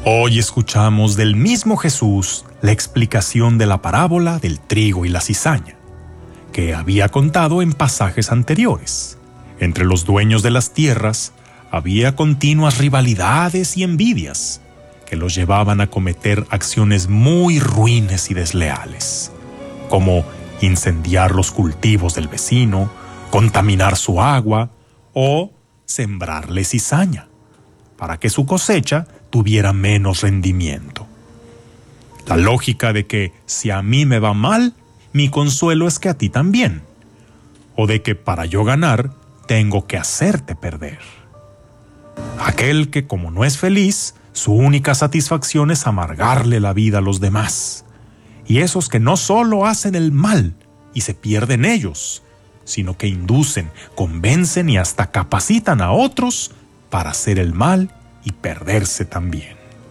Hoy escuchamos del mismo Jesús la explicación de la parábola del trigo y la cizaña, que había contado en pasajes anteriores. Entre los dueños de las tierras había continuas rivalidades y envidias que los llevaban a cometer acciones muy ruines y desleales, como incendiar los cultivos del vecino, contaminar su agua o sembrarle cizaña, para que su cosecha tuviera menos rendimiento. La lógica de que si a mí me va mal, mi consuelo es que a ti también, o de que para yo ganar, tengo que hacerte perder. Aquel que, como no es feliz, su única satisfacción es amargarle la vida a los demás. Y esos que no solo hacen el mal y se pierden ellos, sino que inducen, convencen y hasta capacitan a otros para hacer el mal y perderse también.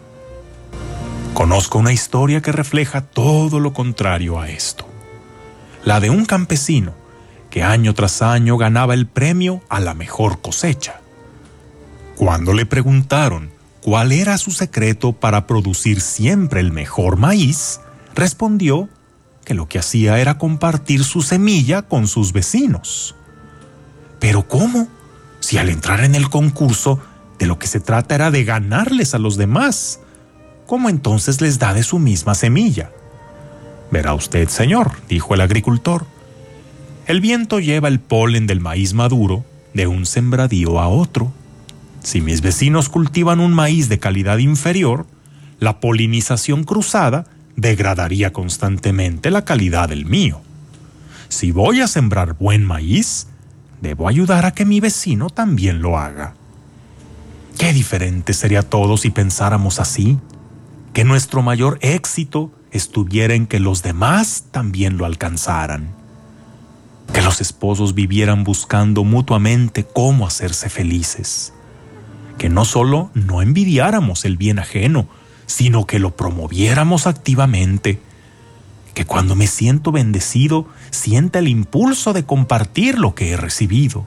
Conozco una historia que refleja todo lo contrario a esto. La de un campesino que año tras año ganaba el premio a la mejor cosecha. Cuando le preguntaron cuál era su secreto para producir siempre el mejor maíz, respondió que lo que hacía era compartir su semilla con sus vecinos. ¿Pero cómo? Si al entrar en el concurso, de lo que se trata era de ganarles a los demás. ¿Cómo entonces les da de su misma semilla? Verá usted, señor, dijo el agricultor. El viento lleva el polen del maíz maduro de un sembradío a otro. Si mis vecinos cultivan un maíz de calidad inferior, la polinización cruzada degradaría constantemente la calidad del mío. Si voy a sembrar buen maíz, debo ayudar a que mi vecino también lo haga. Qué diferente sería todo si pensáramos así, que nuestro mayor éxito estuviera en que los demás también lo alcanzaran, que los esposos vivieran buscando mutuamente cómo hacerse felices, que no solo no envidiáramos el bien ajeno, sino que lo promoviéramos activamente, que cuando me siento bendecido, sienta el impulso de compartir lo que he recibido.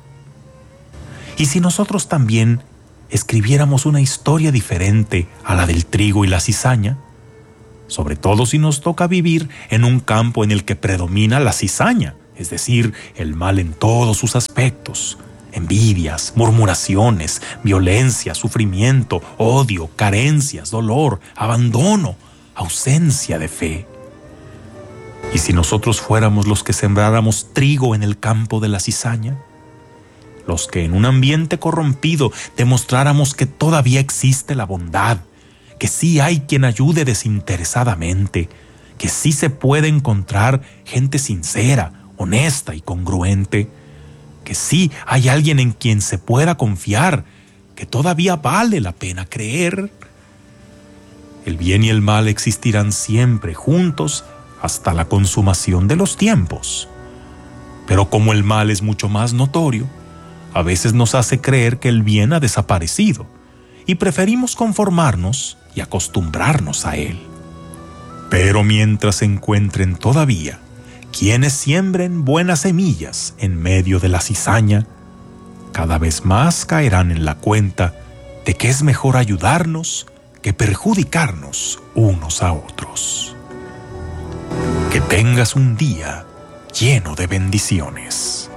Y si nosotros también escribiéramos una historia diferente a la del trigo y la cizaña, sobre todo si nos toca vivir en un campo en el que predomina la cizaña, es decir, el mal en todos sus aspectos, envidias, murmuraciones, violencia, sufrimiento, odio, carencias, dolor, abandono, ausencia de fe. ¿Y si nosotros fuéramos los que sembráramos trigo en el campo de la cizaña? Los que en un ambiente corrompido demostráramos que todavía existe la bondad, que sí hay quien ayude desinteresadamente, que sí se puede encontrar gente sincera, honesta y congruente, que sí hay alguien en quien se pueda confiar, que todavía vale la pena creer. El bien y el mal existirán siempre juntos hasta la consumación de los tiempos. Pero como el mal es mucho más notorio, a veces nos hace creer que el bien ha desaparecido y preferimos conformarnos y acostumbrarnos a él. Pero mientras se encuentren todavía quienes siembren buenas semillas en medio de la cizaña, cada vez más caerán en la cuenta de que es mejor ayudarnos que perjudicarnos unos a otros. Que tengas un día lleno de bendiciones.